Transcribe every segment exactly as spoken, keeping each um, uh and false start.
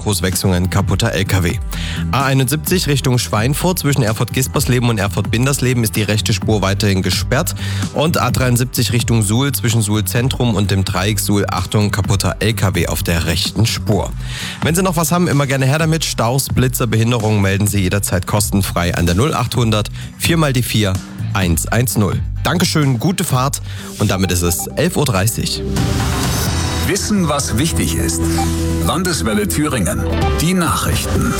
Spurkurswechslungen, kaputter L K W. A einundsiebzig Richtung Schweinfurt zwischen Erfurt-Gispersleben und Erfurt-Bindersleben ist die rechte Spur weiterhin gesperrt. Und A dreiundsiebzig Richtung Suhl zwischen Suhl-Zentrum und dem Dreieck Suhl, Achtung, kaputter L K W auf der rechten Spur. Wenn Sie noch was haben, immer gerne her damit. Staus, Blitzer, Behinderungen melden Sie jederzeit kostenfrei an der null achthundert vier mal die vier eins eins null. Dankeschön, gute Fahrt und damit ist es elf Uhr dreißig. Wissen, was wichtig ist. Landeswelle Thüringen. Die Nachrichten.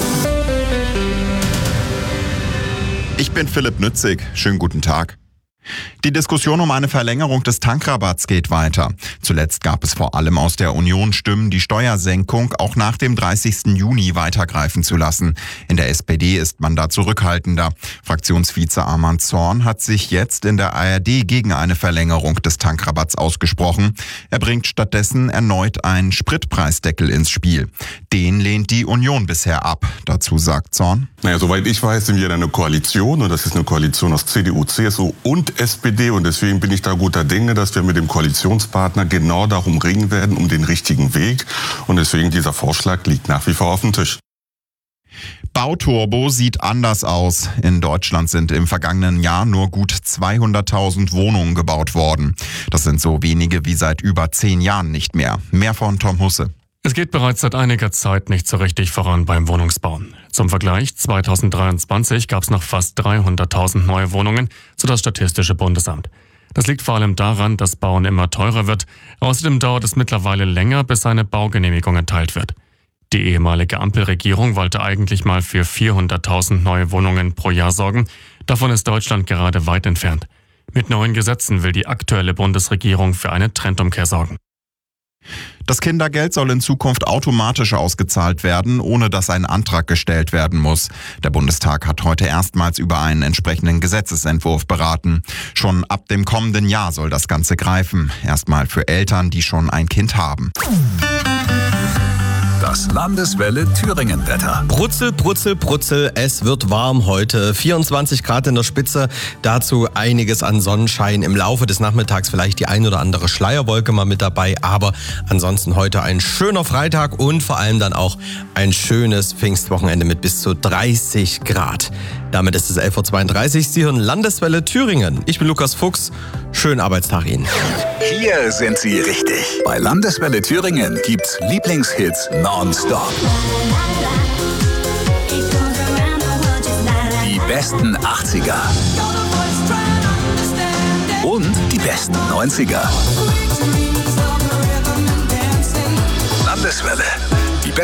Ich bin Philipp Nützig. Schönen guten Tag. Die Diskussion um eine Verlängerung des Tankrabatts geht weiter. Zuletzt gab es vor allem aus der Union Stimmen, die Steuersenkung auch nach dem dreißigsten Juni weitergreifen zu lassen. In der S P D ist man da zurückhaltender. Fraktionsvize Arman Zorn hat sich jetzt in der A R D gegen eine Verlängerung des Tankrabatts ausgesprochen. Er bringt stattdessen erneut einen Spritpreisdeckel ins Spiel. Den lehnt die Union bisher ab. Dazu sagt Zorn: Naja, soweit ich weiß, sind wir in einer Koalition und das ist eine Koalition aus C D U, C S U und S P D und deswegen bin ich da guter Dinge, dass wir mit dem Koalitionspartner genau darum ringen werden, um den richtigen Weg und deswegen dieser Vorschlag liegt nach wie vor auf dem Tisch. Bauturbo sieht anders aus. In Deutschland sind im vergangenen Jahr nur gut zweihunderttausend Wohnungen gebaut worden. Das sind so wenige wie seit über zehn Jahren nicht mehr. Mehr von Tom Husse. Es geht bereits seit einiger Zeit nicht so richtig voran beim Wohnungsbau. Zum Vergleich, zweitausenddreiundzwanzig gab es noch fast dreihunderttausend neue Wohnungen, so das Statistische Bundesamt. Das liegt vor allem daran, dass Bauen immer teurer wird. Außerdem dauert es mittlerweile länger, bis eine Baugenehmigung erteilt wird. Die ehemalige Ampelregierung wollte eigentlich mal für vierhunderttausend neue Wohnungen pro Jahr sorgen. Davon ist Deutschland gerade weit entfernt. Mit neuen Gesetzen will die aktuelle Bundesregierung für eine Trendumkehr sorgen. Das Kindergeld soll in Zukunft automatisch ausgezahlt werden, ohne dass ein Antrag gestellt werden muss. Der Bundestag hat heute erstmals über einen entsprechenden Gesetzesentwurf beraten. Schon ab dem kommenden Jahr soll das Ganze greifen. Erstmal für Eltern, die schon ein Kind haben. Das Landeswelle Thüringen-Wetter. Brutzel, brutzel, brutzel, es wird warm heute. vierundzwanzig Grad in der Spitze, dazu einiges an Sonnenschein. Im Laufe des Nachmittags vielleicht die ein oder andere Schleierwolke mal mit dabei. Aber ansonsten heute ein schöner Freitag und vor allem dann auch ein schönes Pfingstwochenende mit bis zu dreißig Grad. Damit ist es elf Uhr zweiunddreißig. Sie hören Landeswelle Thüringen. Ich bin Lukas Fuchs. Schönen Arbeitstag Ihnen. Hier sind Sie richtig. Bei Landeswelle Thüringen gibt's Lieblingshits nonstop. Die besten achtziger. Und die besten neunziger. Landeswelle.